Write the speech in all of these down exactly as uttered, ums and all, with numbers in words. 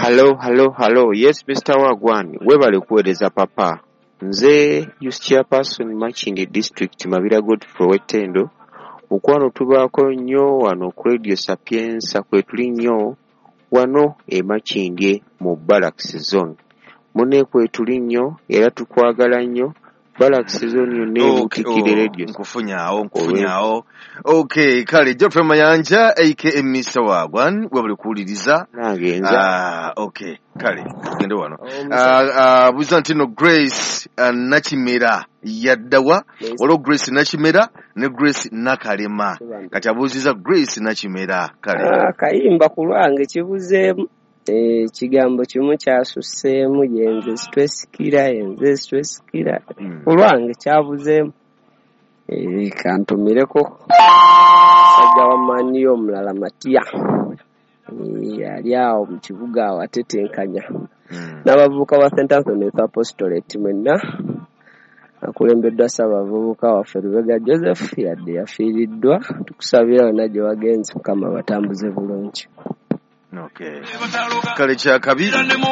Hello, hello, hello. Yes, Mister Wagwan. Webale kuweereza papa. Nze Youth Chairperson Makindye District Mabira Godfrey Wetendo. Mukwano tubaako nnyo wano ku Radio Sapienza kwe tuli nnyo wano e Makindye mu Barracks Zone. Mune kwe tuli nnyo era tukwagala nnyo. Barracks Zone yonna emutikire radio. Nkufunyaawo nkufunyaawo. Okay, kale Geoffrey Mayanja aka Mister Wagwan webale kuwuliriza. Nagenza. Ah, okay. Kale tugende wano. Ah, uh, uh, Buzantino Grace uh, Nakimera yaddawa walo Grace Nakimera ne Grace Nakalema. Kati abuuziza Grace Nakimera kale. Ah, kayimba ku lwange kibuzeemu eh kigambo kimu kyasuseemu yenze stress-kira yenze stress-kira ku lwange kyabuzeemu eh kantumireko sajja wa mani omulala Matia yali awo mu kibuga awo atetenkanya n'abavubuka ba Saint Anthony Apostolate mwenna akulembeddwa ssabavubuka waffe Lubega Joseph yadde yafiiriddwa tukusabira wonna gye wagenze Mukama batambuze bulungi. Okay. Kale kya kabi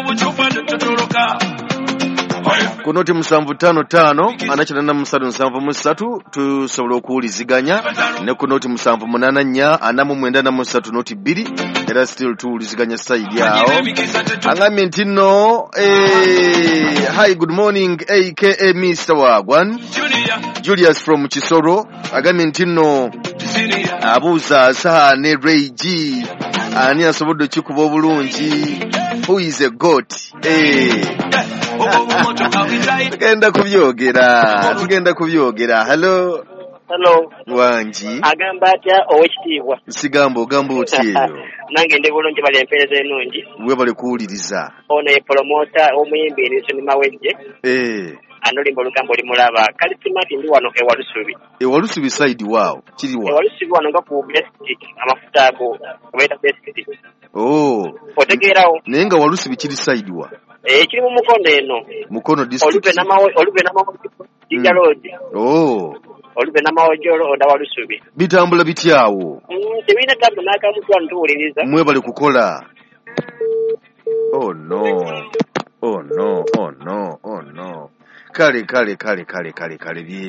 kunoti musanvu tano tano anachana na musatu nsanvu musatu tusobola okuwuliziganya ne kunoti musanvu munana nnya anamu mwenda na musatu noti bbiri era still tuwuliziganya side yao angambye nti nno eh, hi good morning aka Mister Wagwan Julius from Kisoro agambye nti nno abuuza saa ne Ray G ani asobodde kikuba obulungi who is a goat eh tugenda kubyogera tugenda kubyogera. Hello hello wanji agamba atya owekitiibwa sigamba ogamba oti eyo nange ndi bulungi bali empeereza ennungi webale kuwuliriza ono ye promota omuyimbi Erinsoni Mawejje eh anolimba olugambo limulaba kalisimati ndi wano ewalusubi ewalusubi side waawo kiri wa ewalusubi wano nga ku basic amafuta ago obaita basic oh otegeerawo naye nga walusubi kiri side wa eh kiri mu Mukono eno Mukono district olube namawo olube namawo Jinja Road oh olube namawojolo oda walusubi bitambula bityawo mm tebina tabu nakamu twanu tuwuliriza mwebale kukola. Oh no oh no oh no oh no kale kale kale kale kale kale